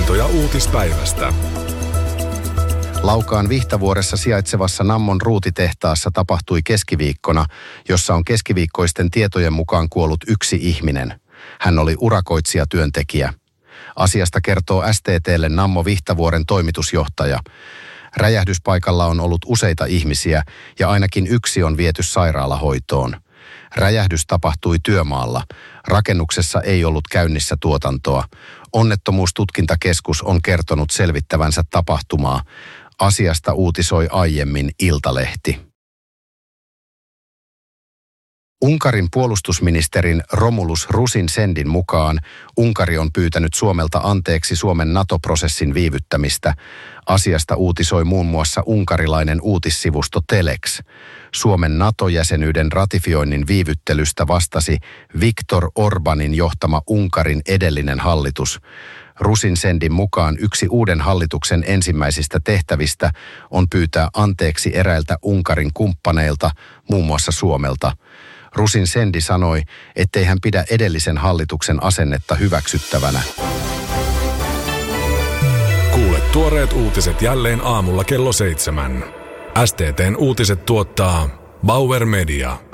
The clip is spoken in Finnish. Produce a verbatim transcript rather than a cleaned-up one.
Poimintoja uutispäivästä. Laukaan Vihtavuoressa sijaitsevassa Nammon ruutitehtaassa tapahtui keskiviikkona, jossa on keskiviikkoisten tietojen mukaan kuollut yksi ihminen. Hän oli urakoitsijatyöntekijä. Asiasta kertoo S T T:lle Nammo Vihtavuoren toimitusjohtaja. Räjähdyspaikalla on ollut useita ihmisiä ja ainakin yksi on viety sairaalahoitoon. Räjähdys tapahtui työmaalla. Rakennuksessa ei ollut käynnissä tuotantoa. Onnettomuustutkintakeskus on kertonut selvittävänsä tapahtumaa. Asiasta uutisoi aiemmin Iltalehti. Unkarin puolustusministerin Romulus Ruzin-Sendin mukaan Unkari on pyytänyt Suomelta anteeksi Suomen NATO-prosessin viivyttämistä. Asiasta uutisoi muun muassa unkarilainen uutissivusto Telex. Suomen NATO-jäsenyyden ratifioinnin viivyttelystä vastasi Viktor Orbanin johtama Unkarin edellinen hallitus. Ruzin-Sendin mukaan yksi uuden hallituksen ensimmäisistä tehtävistä on pyytää anteeksi eräiltä Unkarin kumppaneilta, muun muassa Suomelta. Ruzin-Sendi sanoi, ettei hän pidä edellisen hallituksen asennetta hyväksyttävänä. Kuule tuoreet uutiset jälleen aamulla kello seitsemän. S T T:n uutiset tuottaa Bauer Media.